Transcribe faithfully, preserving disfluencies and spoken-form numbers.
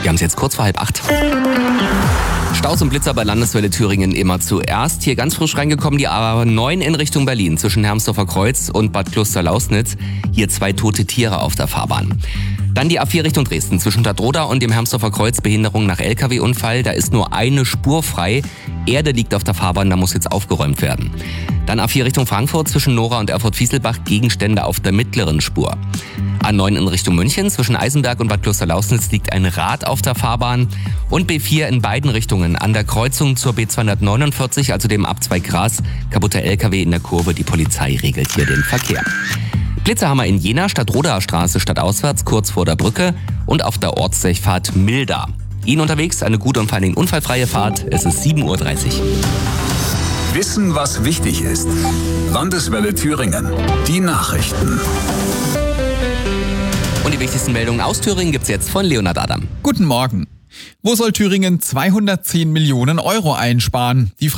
Wir haben es jetzt kurz vor halb acht. Staus und Blitzer bei Landeswelle Thüringen immer zuerst. Hier ganz frisch reingekommen die A neun in Richtung Berlin zwischen Hermsdorfer Kreuz und Bad Klosterlausnitz. Hier zwei tote Tiere auf der Fahrbahn. Dann die A vier Richtung Dresden zwischen Stadtroda und dem Hermsdorfer Kreuz, Behinderung nach L K W-Unfall. Da ist nur eine Spur frei. Erde liegt auf der Fahrbahn, da muss jetzt aufgeräumt werden. Dann A vier Richtung Frankfurt zwischen Nora und Erfurt-Fieselbach, Gegenstände auf der mittleren Spur. A neun in Richtung München zwischen Eisenberg und Bad Klosterlausnitz liegt ein Rad auf der Fahrbahn. Und B vier in beiden Richtungen an der Kreuzung zur B zweihundertneunundvierzig, also dem Abzweig Gras. Kaputter L K W in der Kurve, die Polizei regelt hier den Verkehr. Blitzer haben wir in Jena, Stadtrodaer Straße stadtauswärts, kurz vor der Brücke und auf der Ortsdurchfahrt Milda. Ihnen unterwegs eine gute und vor allen Dingen unfallfreie Fahrt. Es ist sieben Uhr dreißig. Wissen, was wichtig ist. Landeswelle Thüringen. Die Nachrichten. Und die wichtigsten Meldungen aus Thüringen gibt's jetzt von Leonhard Adam. Guten Morgen. Wo soll Thüringen zweihundertzehn Millionen Euro einsparen? Die